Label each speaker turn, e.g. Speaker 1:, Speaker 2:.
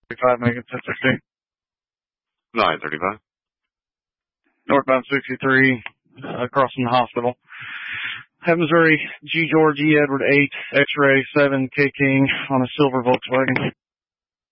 Speaker 1: 35, make it 10:16.
Speaker 2: 935.
Speaker 1: Northbound 63, crossing the hospital. Have Missouri, G. George, E. Edward 8, X-ray 7, K. King on a silver Volkswagen.